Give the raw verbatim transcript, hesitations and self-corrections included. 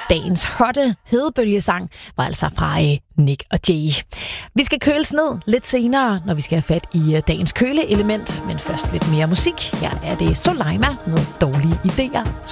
Dagens hotte hedebølgesang var altså fra øh, Nick og Jay. Vi skal køles ned lidt senere, når vi skal have fat i øh, dagens køleelement. Men først lidt mere musik. Her er det Soleima med Dårlige Idéer.